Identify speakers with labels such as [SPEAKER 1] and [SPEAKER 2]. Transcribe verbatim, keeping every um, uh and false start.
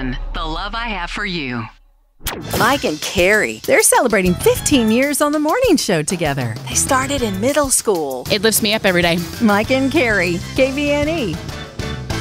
[SPEAKER 1] K V N, the love I have for you.
[SPEAKER 2] Mike and Carrie, they're celebrating fifteen years on the morning show together. They started in middle school.
[SPEAKER 3] It lifts me up every day.
[SPEAKER 2] Mike and Carrie, K V N E.